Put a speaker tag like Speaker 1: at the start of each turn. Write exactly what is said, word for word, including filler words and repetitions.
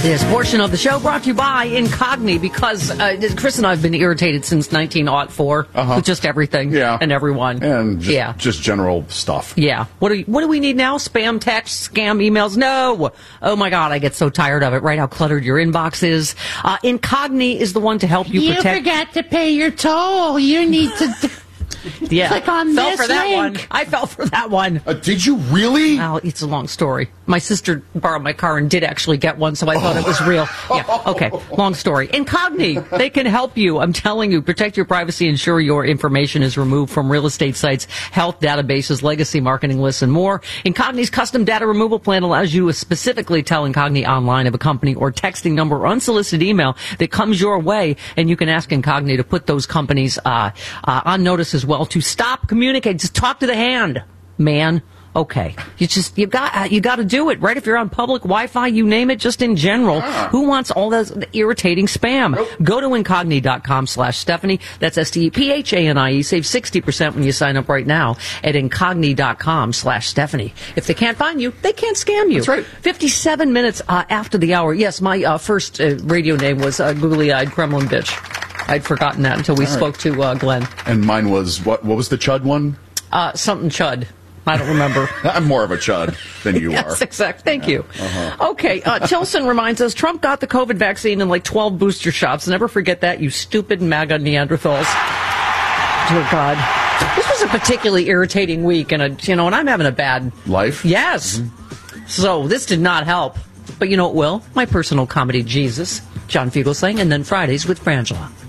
Speaker 1: This portion of the show brought to you by Incogni, because uh, Chris and I have been irritated since nineteen oh four uh-huh. with just everything
Speaker 2: yeah.
Speaker 1: and everyone.
Speaker 2: And just,
Speaker 1: yeah.
Speaker 2: just general stuff.
Speaker 1: Yeah. What do, we, what do we need now? Spam texts, scam emails? No. Oh, my God, I get so tired of it, right? How cluttered your inbox is. Uh, Incogni is the one to help you,
Speaker 3: you
Speaker 1: protect...
Speaker 3: You forgot to pay your toll. You need to...
Speaker 1: Yeah,
Speaker 3: click on
Speaker 1: fell
Speaker 3: this
Speaker 1: for that
Speaker 3: link.
Speaker 1: one. I fell for that one.
Speaker 2: Uh, did you really?
Speaker 1: Well, it's a long story. My sister borrowed my car and did actually get one, so I thought oh. it was real. Yeah, okay, long story. Incogni, they can help you. I'm telling you, protect your privacy, ensure your information is removed from real estate sites, health databases, legacy marketing lists, and more. Incogni's custom data removal plan allows you to specifically tell Incogni online of a company or texting number or unsolicited email that comes your way, and you can ask Incogni to put those companies uh, uh, on notice as well, to stop communicating. Just talk to the hand, man. Okay, you just you got you got to do it, right? If you're on public Wi-Fi, you name it. Just in general, ah. who wants all those irritating spam? Nope. Go to incogni dot com slash Stephanie. That's S T E P H A N I E. Save sixty percent when you sign up right now at incogni dot com slash Stephanie. If they can't find you, they can't scam you.
Speaker 2: That's right.
Speaker 1: Fifty-seven minutes uh, after the hour. Yes, my uh, first uh, radio name was uh, Googly-Eyed Kremlin Bitch. I'd forgotten that until we all spoke right. to uh, Glenn.
Speaker 2: And mine was what? What was the Chud one?
Speaker 1: Uh, something Chud. I don't remember.
Speaker 2: I'm more of a chud than you
Speaker 1: yes,
Speaker 2: are.
Speaker 1: Yes, exact. Thank
Speaker 2: yeah.
Speaker 1: you. Uh-huh. Okay, uh, Tilson reminds us Trump got the COVID vaccine in like twelve booster shots. Never forget that, you stupid MAGA Neanderthals. Dear God. This was a particularly irritating week, and, a, you know, and I'm having a bad...
Speaker 2: Life?
Speaker 1: Yes. Mm-hmm. So this did not help. But you know what will? My personal comedy, Jesus, John Fugelsang, and then Fridays with Frangela.